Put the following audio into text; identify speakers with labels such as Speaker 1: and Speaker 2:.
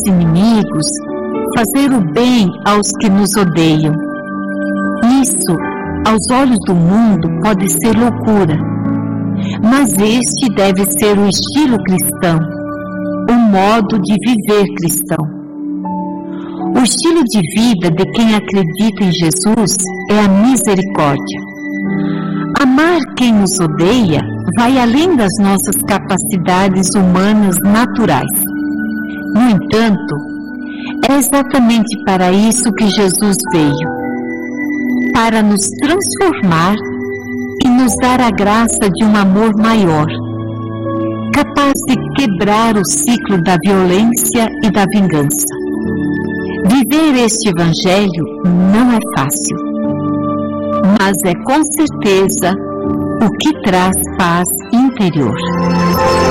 Speaker 1: inimigos, fazer o bem aos que nos odeiam. Isso, aos olhos do mundo, pode ser loucura, mas este deve ser o estilo cristão, o modo de viver cristão. O estilo de vida de quem acredita em Jesus é a misericórdia. Amar quem nos odeia vai além das nossas capacidades humanas naturais. No entanto, é exatamente para isso que Jesus veio, para nos transformar e nos dar a graça de um amor maior, capaz de quebrar o ciclo da violência e da vingança. Viver este Evangelho não é fácil, mas é com certeza o que traz paz interior.